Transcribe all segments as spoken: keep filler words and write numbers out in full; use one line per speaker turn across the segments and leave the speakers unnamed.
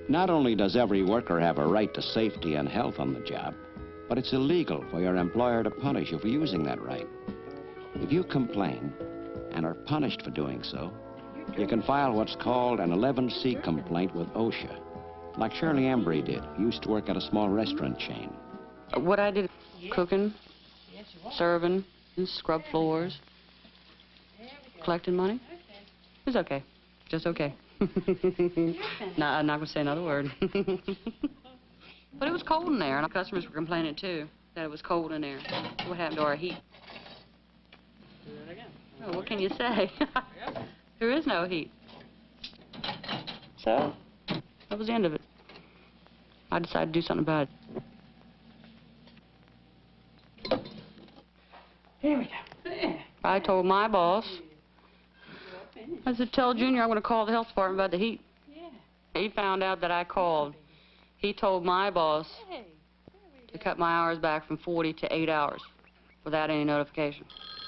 Not only does every worker have a right to safety and health on the job, but it's illegal for your employer to punish you for using that right. If you complain and are punished for doing so, you can file what's called an eleven C complaint with OSHA, like Shirley Embry did, who used to work at a small restaurant chain.
What I did, cooking, serving, scrub floors, collecting money, it was okay, just okay. No, I'm not going to say another word. But it was cold in there, and our customers were complaining, too, that it was cold in there. What happened to our heat?
Do that again.
Oh, what can you say? There is no heat. So, that was the end of it. I decided to do something about it.
Here we go.
I told my boss, I said, tell Junior I'm going to call the health department about the heat.
Yeah.
He found out that I called. He told my boss to cut my hours back from forty to eight hours without any notification.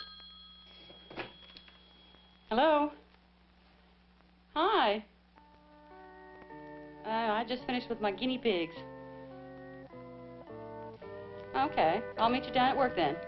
Hello? Hi. Uh, I just finished with my guinea pigs. Okay, I'll meet you down at work then.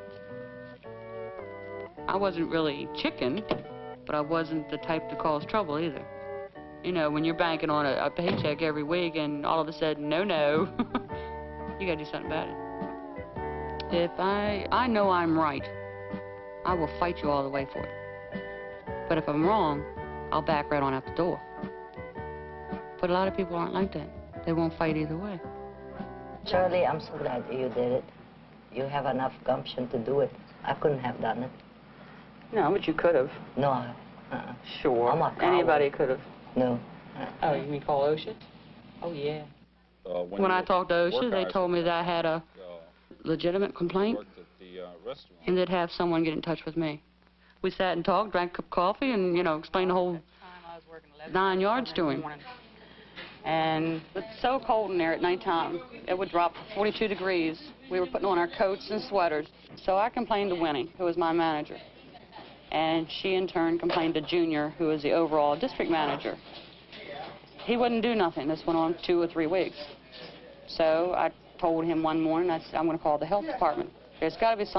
I wasn't really chicken, but I wasn't the type to cause trouble either. You know, when you're banking on a, a paycheck every week and all of a sudden, no, no, you gotta do something about it. If I, I know I'm right, I will fight you all the way for it. But if I'm wrong, I'll back right on out the door. But a lot of people aren't like that. They won't fight either way.
Shirley, I'm so glad you did it. You have enough gumption to do it. I couldn't have done it.
No, but you could have.
No, I, uh-uh.
Sure.
I'm a coward.
Anybody could have.
No.
Oh, you mean call OSHA? Oh, yeah.
Uh, when
When
you
I talked to
work
OSHA, they
hours
told me
were
that I had a
uh,
legitimate complaint,
worked at the uh, restaurant.
and they'd have someone get in touch with me. We sat and talked, drank a cup of coffee, and, you know, explained the whole nine yards to him. And it's so cold in there at nighttime. It would drop to forty-two degrees. We were putting on our coats and sweaters. So I complained to Winnie, who was my manager. And she, in turn, complained to Junior, who was the overall district manager. He wouldn't do nothing. This went on two or three weeks. So I told him one morning, I said, I'm going to call the health department. There's got to be something.